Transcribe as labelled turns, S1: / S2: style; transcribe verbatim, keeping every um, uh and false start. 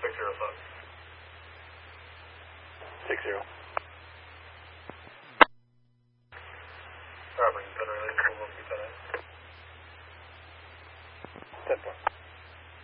S1: six zero five.
S2: Six zero.
S1: Robert, you better release one Lieutenant.
S2: Ten four.